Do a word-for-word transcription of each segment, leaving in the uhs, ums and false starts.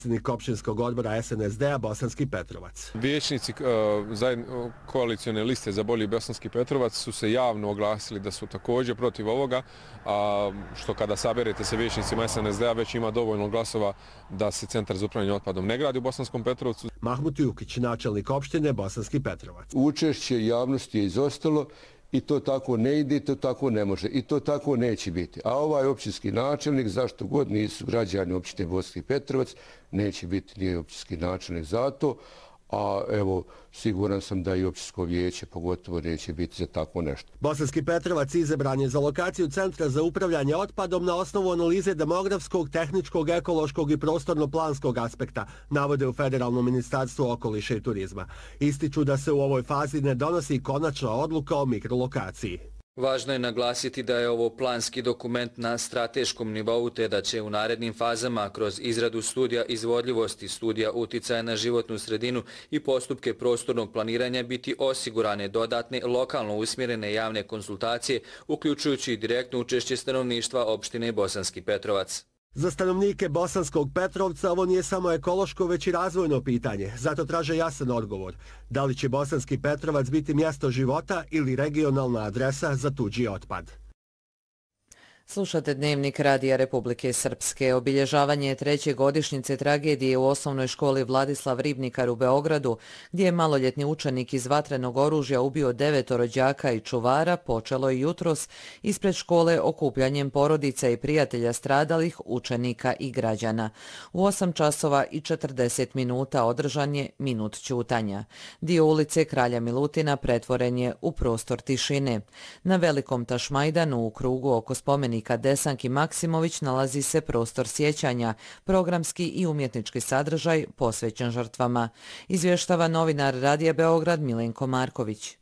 Predsjednik općinskog odbora S N S D-a Bosanski Petrovac. Vijećnici koalicione liste za bolji Bosanski Petrovac su se javno oglasili da su također protiv ovoga, a što kada saberete se vijećnicima S N S D-a već ima dovoljno glasova da se centar za upravljanje otpadom ne gradi u Bosanskom Petrovcu. Mahmut Jukić, načelnik opštine Bosanski Petrovac. Učešće javnosti je izostalo i to tako ne ide, to tako ne može i to tako neće biti. A ovaj općinski načelnik, zašto god nisu građani općine Bosanski Petrovac, neće biti nije općinski načelnik zato, a evo siguran sam da i općinsko vijeće pogotovo neće biti za tako nešto. Bosanski Petrovac izabran je za lokaciju Centra za upravljanje otpadom na osnovu analize demografskog, tehničkog, ekološkog i prostorno-planskog aspekta, navode u Federalnom ministarstvu okoliša i turizma. Ističu da se u ovoj fazi ne donosi konačna odluka o mikrolokaciji. Važno je naglasiti da je ovo planski dokument na strateškom nivou te da će u narednim fazama kroz izradu studija izvodljivosti, studija uticaja na životnu sredinu i postupke prostornog planiranja biti osigurane dodatne lokalno usmjerene javne konsultacije, uključujući direktno učešće stanovništva opštine Bosanski Petrovac. Za stanovnike Bosanskog Petrovca ovo nije samo ekološko, već i razvojno pitanje. Zato traže jasan odgovor. Da li će Bosanski Petrovac biti mjesto života ili regionalna adresa za tuđi otpad? Slušate Dnevnik Radija Republike Srpske. Obilježavanje treće godišnjice tragedije u osnovnoj školi Vladislav Ribnikar u Beogradu, gdje je maloljetni učenik iz vatrenog oružja ubio devetoro đaka i čuvara, počelo je jutros ispred škole okupljanjem porodica i prijatelja stradalih, učenika i građana. U osam časova i četrdeset minuta održan je minut ćutanja. Dio ulice Kralja Milutina pretvoren je u prostor tišine. Na Velikom Tašmajdanu u krugu oko spomenika Desanki Maksimović nalazi se prostor sjećanja, programski i umjetnički sadržaj posvećen žrtvama. Izvještava novinar Radija Beograd Milenko Marković.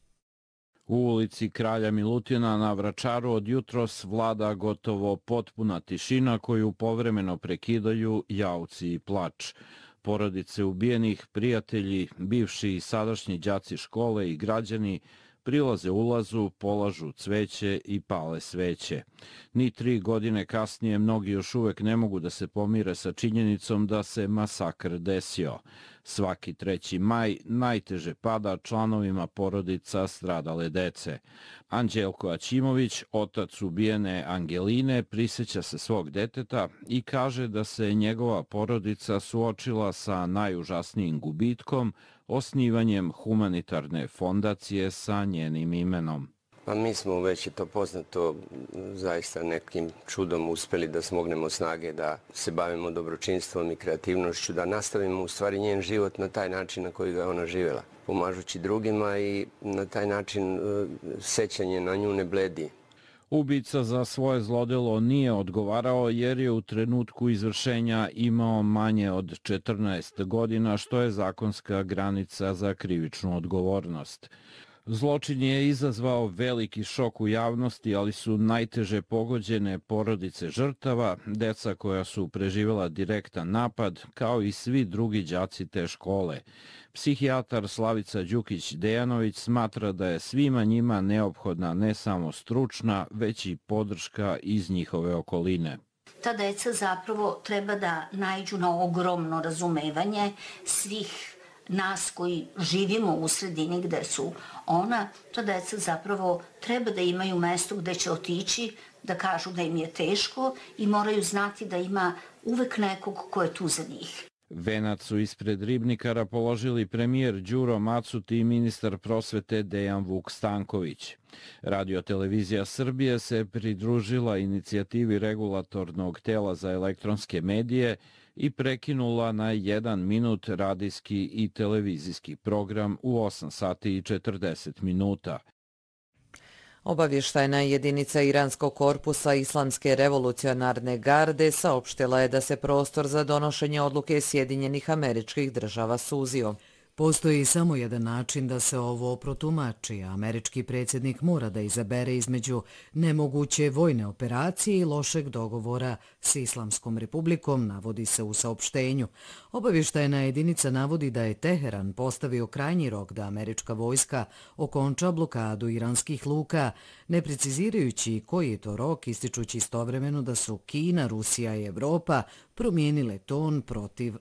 U ulici Kralja Milutina na Vračaru od jutros vlada gotovo potpuna tišina koju povremeno prekidaju jauci i plač. Porodice ubijenih, prijatelji, bivši i sadašnji đaci škole i građani prilaze ulazu, polažu cveće i pale sveće. Ni tri godine kasnije mnogi još uvek ne mogu da se pomire sa činjenicom da se masakr desio. Svaki treći maj najteže pada članovima porodica stradale dece. Anđelko Aćimović, otac ubijene Angeline, prisjeća se svog deteta i kaže da se njegova porodica suočila sa najužasnijim gubitkom, osnivanjem humanitarne fondacije sa njenim imenom. Pa mi smo već je to poznato zaista nekim čudom uspeli da smognemo snage da se bavimo dobročinstvom i kreativnošću, da nastavimo u stvari njen život na taj način na koji ga je ona živjela, pomažući drugima i na taj način sećanje na nju ne bledi. Ubica za svoje zlodelo nije odgovarao jer je u trenutku izvršenja imao manje od četrnaest godina, što je zakonska granica za krivičnu odgovornost. Zločin je izazvao veliki šok u javnosti, ali su najteže pogođene porodice žrtava, deca koja su preživjela direktan napad, kao i svi drugi đaci te škole. Psihijatar Slavica Đukić-Dejanović smatra da je svima njima neophodna ne samo stručna, već i podrška iz njihove okoline. Ta deca zapravo treba da naiđu na ogromno razumevanje svih nas koji živimo u sredini gde su ona. Ta deca zapravo treba da imaju mesto gde će otići, da kažu da im je teško i moraju znati da ima uvek nekog ko je tu za njih. Venac su ispred Ribnikara položili premijer Đuro Macuti i ministar prosvete Dejan Vuk Stanković. Radio-televizija Srbije se pridružila inicijativi regulatornog tela za elektronske medije i prekinula na jedan minut radijski i televizijski program u osam sati i četrdeset minuta. Obavještajna jedinica Iranskog korpusa Islamske revolucionarne garde saopštila je da se prostor za donošenje odluke Sjedinjenih Američkih Država suzio. Postoji samo jedan način da se ovo protumači. Američki predsjednik mora da izabere između nemoguće vojne operacije i lošeg dogovora s Islamskom republikom, navodi se u saopštenju. Obavještajna jedinica navodi da je Teheran postavio krajnji rok da američka vojska okonča blokadu iranskih luka, ne precizirajući koji je to rok, ističući istovremeno da su Kina, Rusija i Evropa promijenile ton protiv